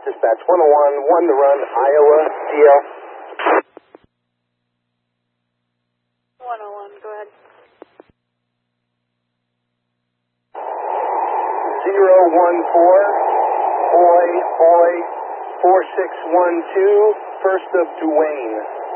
Dispatch 101, 1 to run, Iowa, DL. 101, go ahead. 014, boy, 4612, first of Duane.